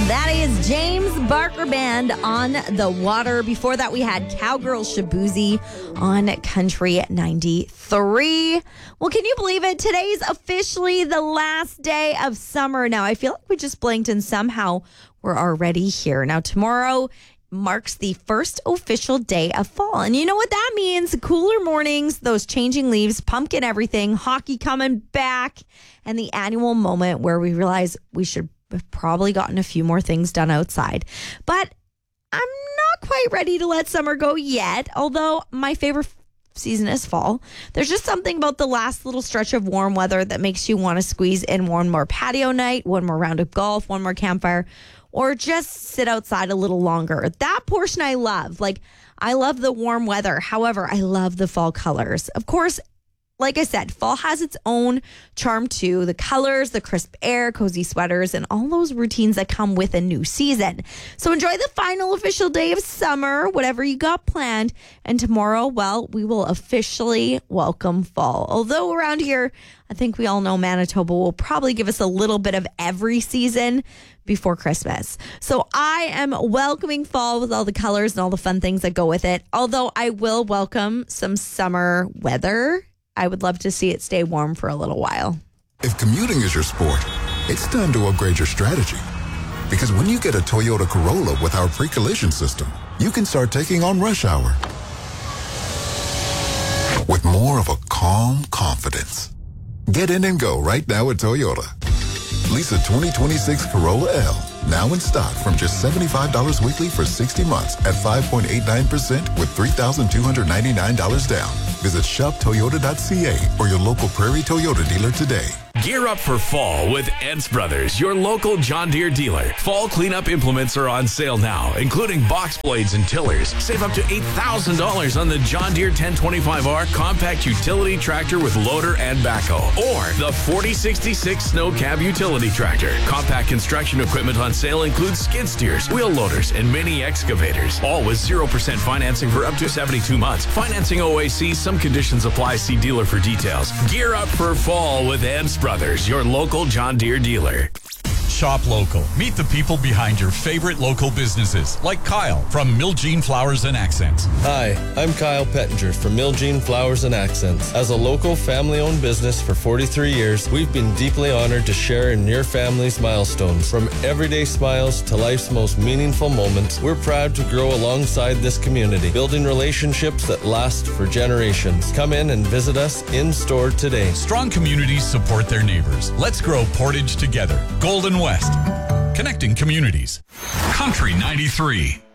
That is James Barker Band on the Water. Before that, we had Cowgirl Shabuzi on Country 93. Well, can you believe it? Today's officially the last day of summer. Now, I feel like we just blinked and somehow we're already here. Now, tomorrow marks the first official day of fall. And you know what that means? Cooler mornings, those changing leaves, pumpkin everything, hockey coming back, and the annual moment where we realize we should have probably gotten a few more things done outside. But I'm not quite ready to let summer go yet, although my favorite season is fall. There's just something about the last little stretch of warm weather that makes you want to squeeze in one more patio night, one more round of golf, one more campfire, or just sit outside a little longer. That portion I love. I love the warm weather. However, I love the fall colors. Of course, like I said, fall has its own charm too. The colors, the crisp air, cozy sweaters, and all those routines that come with a new season. So enjoy the final official day of summer, whatever you got planned. And tomorrow, well, we will officially welcome fall. Although around here, I think we all know Manitoba will probably give us a little bit of every season before Christmas. So I am welcoming fall with all the colors and all the fun things that go with it. Although I will welcome some summer weather. I would love to see it stay warm for a little while. If commuting is your sport, it's time to upgrade your strategy. Because when you get a Toyota Corolla with our pre-collision system, you can start taking on rush hour with more of a calm confidence. Get in and go right now at Toyota. Lease a 2026 Corolla L, now in stock from just $75 weekly for 60 months at 5.89% with $3,299 down. Visit shoptoyota.ca or your local Prairie Toyota dealer today. Gear up for fall with Ents Brothers, your local John Deere dealer. Fall cleanup implements are on sale now, including box blades and tillers. Save up to $8,000 on the John Deere 1025R compact utility tractor with loader and backhoe, or the 4066 Snow Cab utility tractor. Compact construction equipment on sale includes skid steers, wheel loaders, and mini excavators. All with 0% financing for up to 72 months. Financing OAC, some conditions apply. See dealer for details. Gear up for fall with Ents Brothers, your local John Deere dealer. Shop local. Meet the people behind your favorite local businesses, like Kyle from Miljean Flowers and Accents. Hi, I'm Kyle Pettinger from Miljean Flowers and Accents. As a local family-owned business for 43 years, we've been deeply honored to share in your family's milestones. From everyday smiles to life's most meaningful moments, we're proud to grow alongside this community, building relationships that last for generations. Come in and visit us in-store today. Strong communities support their neighbors. Let's grow Portage together. Golden West. Connecting communities. Country 93.